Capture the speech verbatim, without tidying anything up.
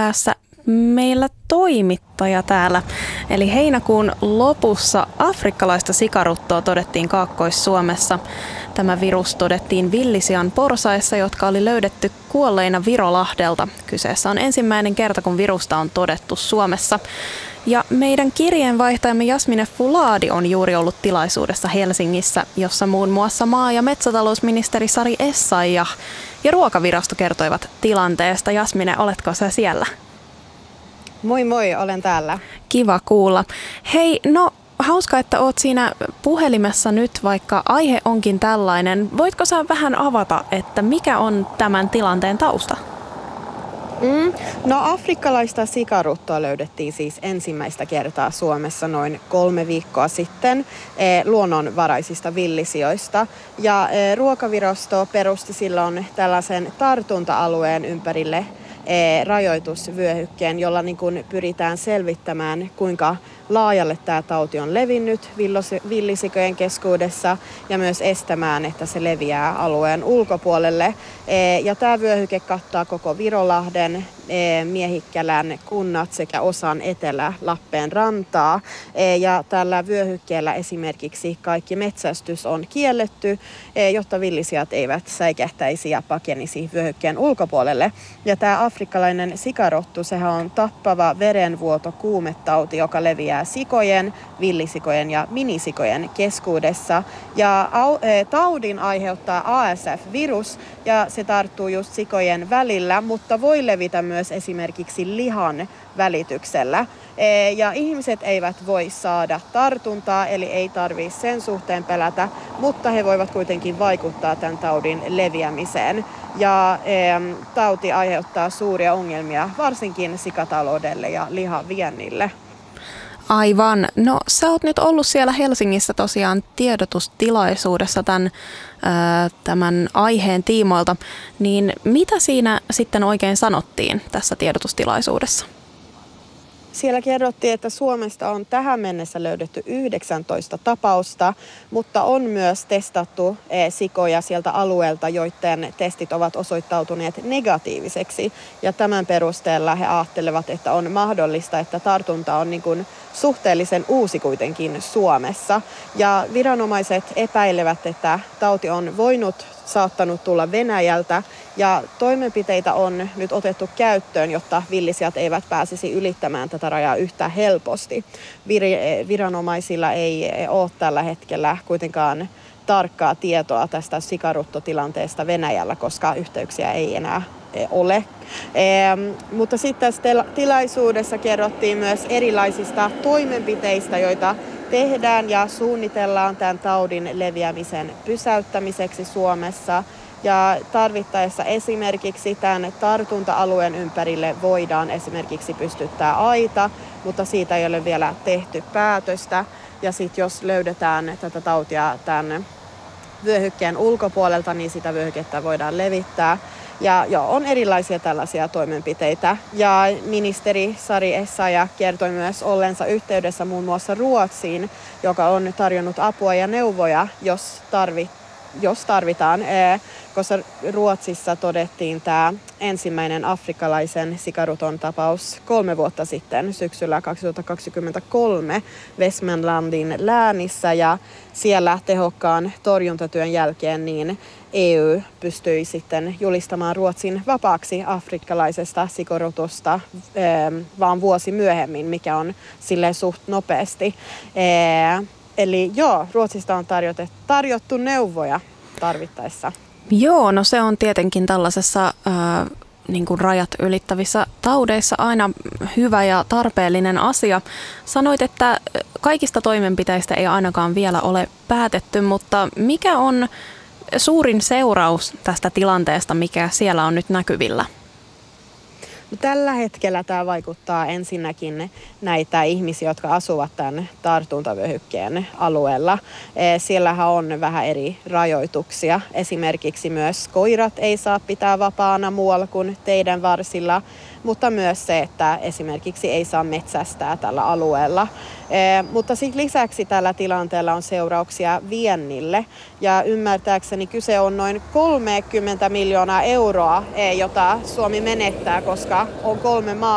päässä meillä toimittaja täällä. Eli heinäkuun lopussa afrikkalaista sikaruttoa todettiin Kaakkois-Suomessa. Tämä virus todettiin villisian porsaissa, jotka oli löydetty kuolleina Virolahdelta. Kyseessä on ensimmäinen kerta, kun virusta on todettu Suomessa. Ja meidän kirjeenvaihtajamme Jasmine Fouladi on juuri ollut tilaisuudessa Helsingissä, jossa muun muassa maa- ja metsätalousministeri Sari Essayah ja Ruokavirasto kertoivat tilanteesta. Jasmine, oletko sä siellä? Moi moi, olen täällä. Kiva kuulla. Hei, no hauska, että oot siinä puhelimessa nyt, vaikka aihe onkin tällainen. Voitko sä vähän avata, että mikä on tämän tilanteen tausta? Mm. No afrikkalaista sikaruttoa löydettiin siis ensimmäistä kertaa Suomessa noin kolme viikkoa sitten eh, luonnonvaraisista villisijoista. Ja eh, Ruokavirasto perusti silloin tällaisen tartunta-alueen ympärille eh, rajoitusvyöhykkeen, jolla niin kun pyritään selvittämään, kuinka laajalle tämä tauti on levinnyt villisikojen keskuudessa ja myös estämään, että se leviää alueen ulkopuolelle. Ja tämä vyöhyke kattaa koko Virolahden, Miehikkälän kunnat sekä osan Etelä-Lappeen rantaa. Ja tällä vyöhykkeellä esimerkiksi kaikki metsästys on kielletty, jotta villisijat eivät säikähtäisi ja pakenisi vyöhykkeen ulkopuolelle. Ja tämä afrikkalainen sikarottu, sehän on tappava verenvuoto kuumetauti, joka leviää sikojen, villisikojen ja minisikojen keskuudessa. Ja taudin aiheuttaa A S F-virus ja se tarttuu just sikojen välillä, mutta voi levitä myös esimerkiksi lihan välityksellä. Ja ihmiset eivät voi saada tartuntaa, eli ei tarvitse sen suhteen pelätä, mutta he voivat kuitenkin vaikuttaa tämän taudin leviämiseen. Ja e, tauti aiheuttaa suuria ongelmia varsinkin sikataloudelle ja lihaviennille. Aivan. No sä oot nyt ollut siellä Helsingissä tosiaan tiedotustilaisuudessa tämän, ää, tämän aiheen tiimoilta, niin mitä siinä sitten oikein sanottiin tässä tiedotustilaisuudessa? Siellä kerrottiin, että Suomesta on tähän mennessä löydetty yhdeksäntoista tapausta, mutta on myös testattu sikoja sieltä alueelta, joiden testit ovat osoittautuneet negatiiviseksi. Ja tämän perusteella he ajattelevat, että on mahdollista, että tartunta on niin kuin suhteellisen uusi kuitenkin Suomessa. Ja viranomaiset epäilevät, että tauti on voinut saattanut tulla Venäjältä ja toimenpiteitä on nyt otettu käyttöön, jotta villisijat eivät pääsisi ylittämään tätä rajaa yhtä helposti. Vir- viranomaisilla ei ole tällä hetkellä kuitenkaan tarkkaa tietoa tästä sikaruttotilanteesta Venäjällä, koska yhteyksiä ei enää ole. E, mutta sitten tässä tilaisuudessa kerrottiin myös erilaisista toimenpiteistä, joita tehdään ja suunnitellaan tämän taudin leviämisen pysäyttämiseksi Suomessa. Ja tarvittaessa esimerkiksi tämän tartunta-alueen ympärille voidaan esimerkiksi pystyttää aita, mutta siitä ei ole vielä tehty päätöstä. Ja sitten jos löydetään tätä tautia tämän vyöhykkeen ulkopuolelta, niin sitä vyöhykettä voidaan levittää. Ja joo, on erilaisia tällaisia toimenpiteitä. Ja ministeri Sari Essayah kertoi myös ollensa yhteydessä muun muassa Ruotsiin, joka on tarjonnut apua ja neuvoja, jos, tarvi, jos tarvitaan. Koska Ruotsissa todettiin tämä ensimmäinen afrikkalaisen sikaruton tapaus kolme vuotta sitten syksyllä kaksituhattakaksikymmentäkolme Västmanlandin läänissä ja siellä tehokkaan torjuntatyön jälkeen niin E U pystyi sitten julistamaan Ruotsin vapaaksi afrikkalaisesta sikarutosta vaan vuosi myöhemmin, mikä on silleen suht nopeasti. Eli joo, Ruotsista on tarjottu, tarjottu neuvoja tarvittaessa. Joo, no se on tietenkin tällaisessa ää, niin kuin rajat ylittävissä taudeissa aina hyvä ja tarpeellinen asia. Sanoit, että kaikista toimenpiteistä ei ainakaan vielä ole päätetty, mutta mikä on suurin seuraus tästä tilanteesta, mikä siellä on nyt näkyvillä? Tällä hetkellä tämä vaikuttaa ensinnäkin näitä ihmisiä, jotka asuvat tämän tartuntavyöhykkeen alueella. Siellähän on vähän eri rajoituksia. Esimerkiksi myös koirat ei saa pitää vapaana muualla kuin teidän varsilla, mutta myös se, että esimerkiksi ei saa metsästää tällä alueella. E, mutta sitten lisäksi tällä tilanteella on seurauksia viennille ja ymmärtääkseni kyse on noin kolmekymmentä miljoonaa euroa, jota Suomi menettää, koska on kolme maa,